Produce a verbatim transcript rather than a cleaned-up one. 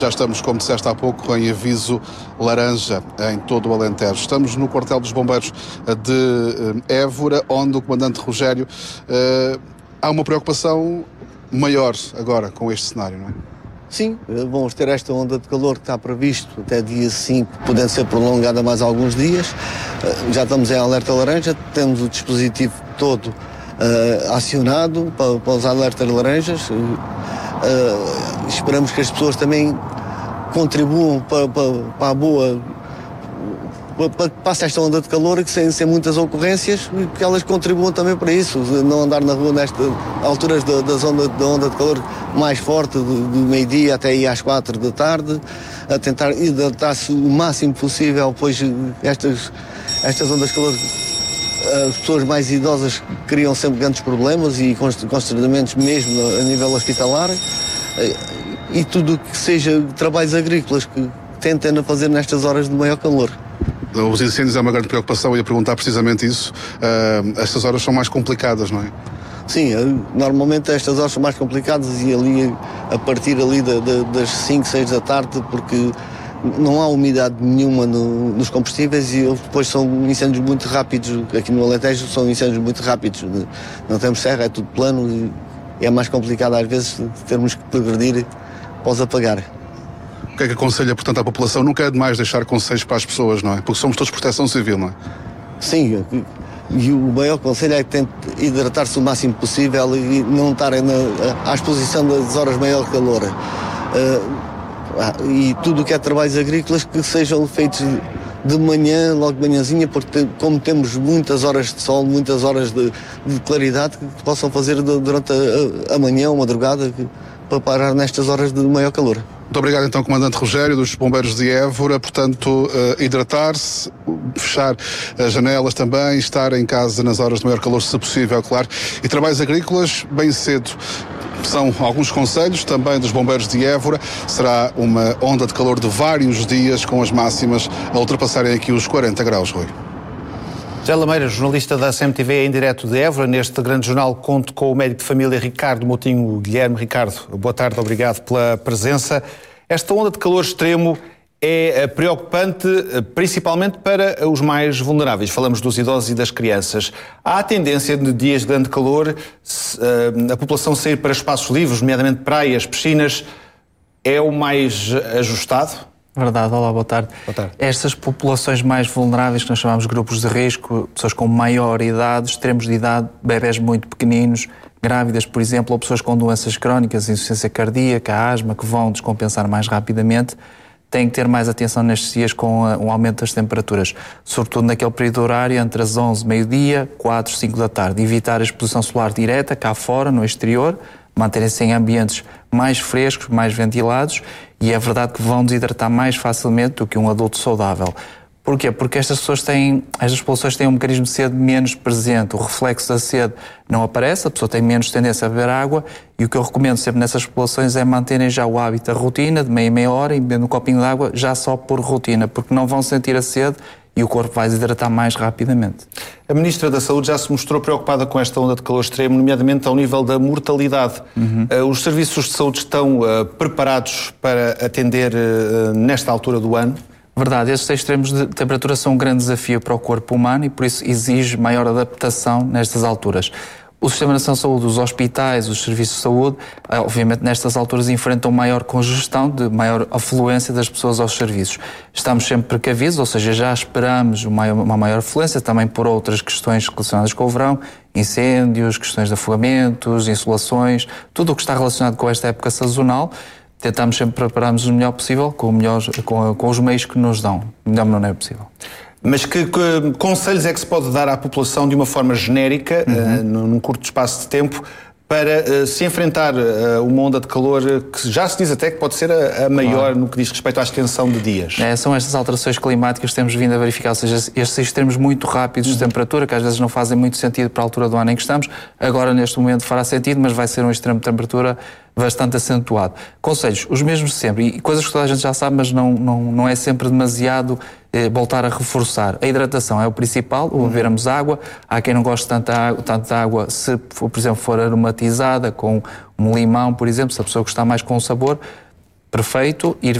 Já estamos, como disseste há pouco, em aviso laranja em todo o Alentejo. Estamos no quartel dos bombeiros de Évora, onde o comandante Rogério, uh, há uma preocupação maior agora com este cenário, não é? Sim, vamos ter esta onda de calor que está previsto até dia cinco, podendo ser prolongada mais alguns dias. Já estamos em alerta laranja, temos o dispositivo todo uh, acionado para, para os alertas laranjas. Uh, esperamos que as pessoas também contribuam para, para, para a boa, para que passe esta onda de calor e que sem, sem muitas ocorrências, que elas contribuam também para isso, não andar na rua nestas alturas da, das onda, da onda de calor mais forte, do, do meio-dia até aí às quatro da tarde, a tentar hidratar-se o máximo possível, pois estas, estas ondas de calor, as pessoas mais idosas criam sempre grandes problemas e constrangimentos mesmo a nível hospitalar, e tudo o que seja trabalhos agrícolas que tentem fazer nestas horas de maior calor. Os incêndios é uma grande preocupação, eu ia perguntar precisamente isso. Uh, estas horas são mais complicadas, não é? Sim, normalmente estas horas são mais complicadas e ali, a partir ali da, da, das cinco, seis da tarde, porque não há umidade nenhuma no, nos combustíveis e depois são incêndios muito rápidos. Aqui no Alentejo são incêndios muito rápidos. Não temos serra, é tudo plano e é mais complicado às vezes termos que progredir para os apagar. O que é que aconselha, portanto, à população? Nunca é demais deixar conselhos para as pessoas, não é? Porque somos todos proteção civil, não é? Sim, e o maior conselho é que tente hidratar-se o máximo possível e não estarem na, à exposição das horas de maior calor. Uh, e tudo o que é trabalhos agrícolas que sejam feitos de manhã, logo de manhãzinha, porque como temos muitas horas de sol, muitas horas de, de claridade, que possam fazer durante a, a manhã ou madrugada para parar nestas horas de maior calor. Muito obrigado, então, Comandante Rogério, dos Bombeiros de Évora. Portanto, uh, hidratar-se, fechar as janelas também, estar em casa nas horas de maior calor, se possível, claro. E trabalhos agrícolas, bem cedo. São alguns conselhos também dos Bombeiros de Évora. Será uma onda de calor de vários dias, com as máximas a ultrapassarem aqui os quarenta graus, Rui. José Lameira, jornalista da C M T V em direto de Évora. Neste grande jornal conto com o médico de família Ricardo Moutinho Guilherme. Ricardo, boa tarde, obrigado pela presença. Esta onda de calor extremo é preocupante principalmente para os mais vulneráveis. Falamos dos idosos e das crianças. Há a tendência de dias de grande calor a população sair para espaços livres, nomeadamente praias, piscinas. É o mais ajustado? Verdade, olá, boa tarde. Boa tarde. Estas populações mais vulneráveis, que nós chamamos de grupos de risco, pessoas com maior idade, extremos de idade, bebés muito pequeninos, grávidas, por exemplo, ou pessoas com doenças crónicas, insuficiência cardíaca, asma, que vão descompensar mais rapidamente, têm que ter mais atenção nestes dias com um aumento das temperaturas, sobretudo naquele período horário entre as onze, meio-dia, quatro, cinco da tarde. Evitar a exposição solar direta, cá fora, no exterior, manterem-se em ambientes mais frescos, mais ventilados, e é verdade que vão desidratar mais facilmente do que um adulto saudável. Porquê? Porque estas pessoas têm, estas populações têm um mecanismo de sede menos presente, o reflexo da sede não aparece, a pessoa tem menos tendência a beber água, e o que eu recomendo sempre nessas populações é manterem já o hábito, a rotina, de meia e meia hora, e bebendo um copinho de água, já só por rotina, porque não vão sentir a sede e o corpo vai desidratar mais rapidamente. A Ministra da Saúde já se mostrou preocupada com esta onda de calor extremo, nomeadamente ao nível da mortalidade. Uhum. Uh, os serviços de saúde estão uh, preparados para atender uh, nesta altura do ano? Verdade, estes extremos de temperatura são um grande desafio para o corpo humano e por isso exige maior adaptação nestas alturas. O Sistema Nacional de Saúde, os hospitais, os serviços de saúde, obviamente nestas alturas enfrentam maior congestão, de maior afluência das pessoas aos serviços. Estamos sempre precavidos, ou seja, já esperamos uma maior afluência, também por outras questões relacionadas com o verão, incêndios, questões de afogamentos, insolações, tudo o que está relacionado com esta época sazonal. Tentamos sempre preparar-nos o melhor possível com, o melhor, com, com os meios que nos dão. O melhor não é possível. Mas que, que conselhos é que se pode dar à população de uma forma genérica, uhum. uh, num curto espaço de tempo, para uh, se enfrentar uh, uma onda de calor que já se diz até que pode ser a, a maior claro. no que diz respeito à extensão de dias? É, são estas alterações climáticas que temos vindo a verificar, ou seja, estes extremos muito rápidos uhum. de temperatura, que às vezes não fazem muito sentido para a altura do ano em que estamos, agora neste momento fará sentido, mas vai ser um extremo de temperatura bastante acentuado. Conselhos, os mesmos sempre, e coisas que toda a gente já sabe, mas não, não, não é sempre demasiado eh, voltar a reforçar. A hidratação é o principal, o bebermos água. Há quem não goste tanto da água, tanto da água se, por exemplo, for aromatizada, com um limão, por exemplo, se a pessoa gostar mais com o sabor. perfeito, ir